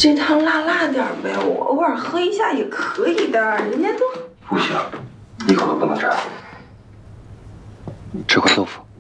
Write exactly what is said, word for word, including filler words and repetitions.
这汤辣辣点呗，我偶尔喝一下也可以的，人家都不行，一口都不能沾。 吃块豆腐。